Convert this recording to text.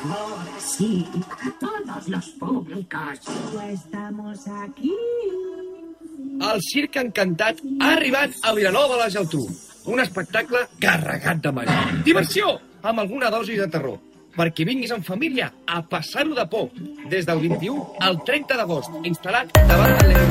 Ahora sí, todos los públicos. Ya estamos aquí. El Circ Encantat ha arribat a Vilanova de la Geltrú. Un espectacle carregat de màgia. Diversió, amb alguna dosi de terror. Perquè vinguis en família a passar-ho de por. Des del 21 al 30 d'agost, instal·lat davant de l'Ebre.